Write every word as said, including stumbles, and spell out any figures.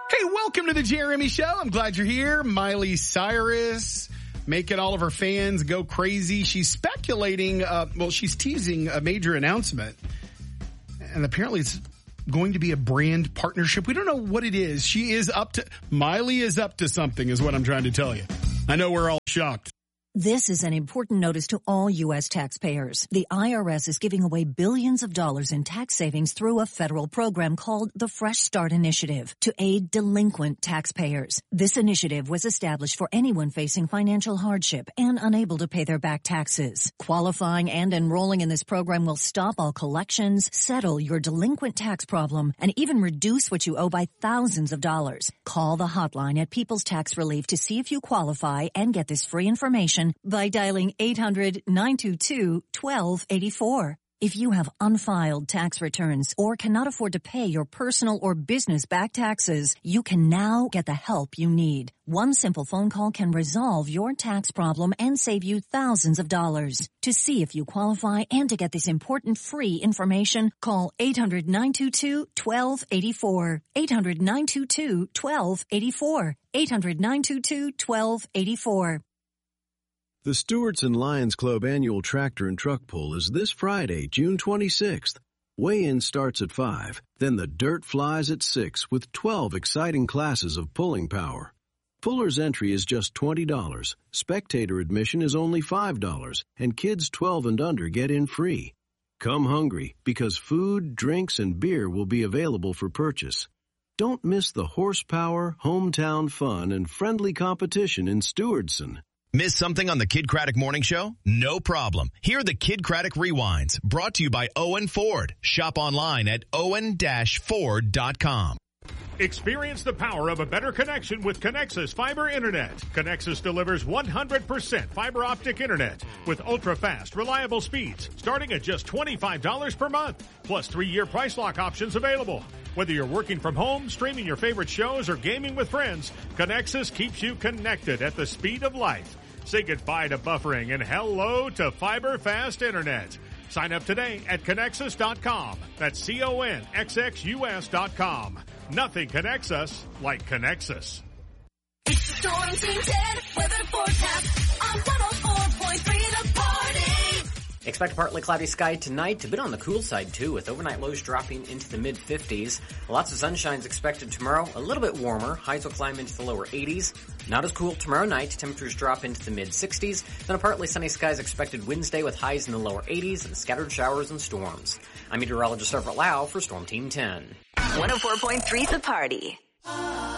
Hey, welcome to the Jeremy Show. I'm glad you're here. Miley Cyrus making all of her fans go crazy. She's speculating, uh, well, she's teasing a major announcement. And apparently it's going to be a brand partnership. We don't know what it is. She is up to, Miley is up to something is what I'm trying to tell you. I know we're all shocked. This is an important notice to all U S taxpayers. The I R S is giving away billions of dollars in tax savings through a federal program called the Fresh Start Initiative to aid delinquent taxpayers. This initiative was established for anyone facing financial hardship and unable to pay their back taxes. Qualifying and enrolling in this program will stop all collections, settle your delinquent tax problem, and even reduce what you owe by thousands of dollars. Call the hotline at People's Tax Relief to see if you qualify and get this free information by dialing eight hundred, nine two two, one two eight four. If you have unfiled tax returns or cannot afford to pay your personal or business back taxes, you can now get the help you need. One simple phone call can resolve your tax problem and save you thousands of dollars. To see if you qualify and to get this important free information, call eight hundred, nine two two, one two eight four. eight hundred, nine two two, one two eight four. eight hundred, nine two two, one two eight four. The Stewartson Lions Club annual tractor and truck pull is this Friday, June twenty-sixth. Weigh-in starts at five, then the dirt flies at six with twelve exciting classes of pulling power. Puller's entry is just twenty dollars, spectator admission is only five dollars, and kids twelve and under get in free. Come hungry, because food, drinks, and beer will be available for purchase. Don't miss the horsepower, hometown fun, and friendly competition in Stewartson. Miss something on the Kid Craddock Morning Show? No problem. Here are the Kid Craddock Rewinds, brought to you by Owen Ford. Shop online at owen dash ford dot com. Experience the power of a better connection with Connexus Fiber Internet. Connexus delivers one hundred percent fiber optic internet with ultra-fast, reliable speeds starting at just twenty-five dollars per month, plus three-year price lock options available. Whether you're working from home, streaming your favorite shows, or gaming with friends, Connexus keeps you connected at the speed of light. Say goodbye to buffering and hello to fiber fast internet. Sign up today at Connexus dot com. That's C O N X X U S dot com. Nothing connects us like Connexus. It's the Storm Team ten weather forecast on one oh four point three The Party. Expect partly cloudy sky tonight, a bit on the cool side too, with overnight lows dropping into the mid fifties. Lots of sunshine is expected tomorrow, a little bit warmer. Highs will climb into the lower eighties. Not as cool tomorrow night, temperatures drop into the mid sixties. Then a partly sunny sky is expected Wednesday with highs in the lower eighties and scattered showers and storms. I'm meteorologist Everett Lau for Storm Team ten. one oh four point three The Party.